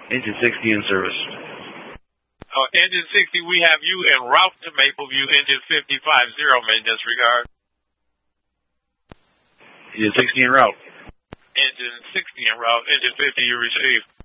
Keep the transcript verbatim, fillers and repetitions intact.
Engine sixty in service. Uh, engine sixty, we have you en route to Mapleview. Engine fifty-five zero, may disregard. Engine sixty en route. Engine sixty en route. Engine fifty, you receive.